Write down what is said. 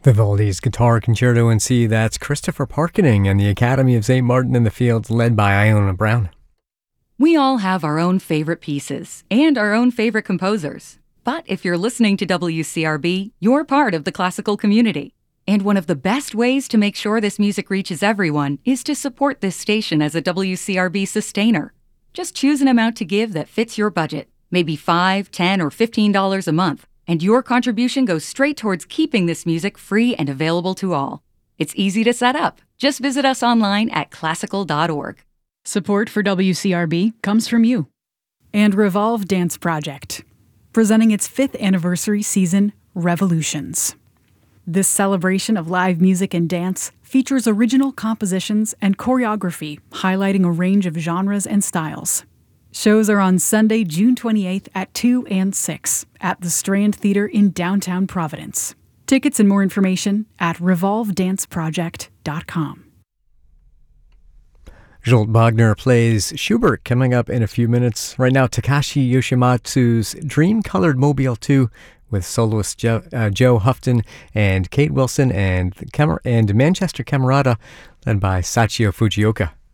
Vivaldi's Guitar Concerto in C, that's Christopher Parkening and the Academy of St. Martin in the Fields, led by Iona Brown. We all have our own favorite pieces and our own favorite composers. But if you're listening to WCRB, you're part of the classical community. And one of the best ways to make sure this music reaches everyone is to support this station as a WCRB sustainer. Just choose an amount to give that fits your budget, maybe $5, $10, or $15 a month, and your contribution goes straight towards keeping this music free and available to all. It's easy to set up. Just visit us online at classical.org. Support for WCRB comes from you. And Revolve Dance Project, presenting its 5th anniversary season, Revolutions. This celebration of live music and dance features original compositions and choreography highlighting a range of genres and styles. Shows are on Sunday, June 28th at 2 and 6 at the Strand Theater in downtown Providence. Tickets and more information at revolvedanceproject.com. Zsolt Bogner plays Schubert coming up in a few minutes. Right now, Takashi Yoshimatsu's Dream-Colored Mobile 2 with soloist Joe Houghton and Kate Wilson and Manchester Camerata led by Sachio Fujioka.